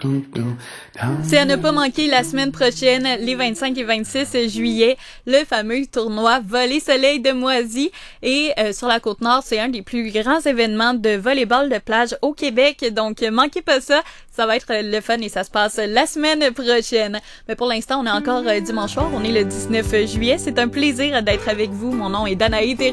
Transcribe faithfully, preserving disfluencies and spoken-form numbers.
C'est à ne pas manquer la semaine prochaine, les vingt-cinq et vingt-six juillet, le fameux tournoi Volley Soleil de Moisy. Et euh, sur la Côte-Nord, c'est un des plus grands événements de volleyball de plage au Québec. Donc, manquez pas ça. Ça va être le fun et ça se passe la semaine prochaine. Mais pour l'instant, on est encore euh, dimanche soir. On est le dix-neuf juillet. C'est un plaisir d'être avec vous. Mon nom est Danaï Thérèse.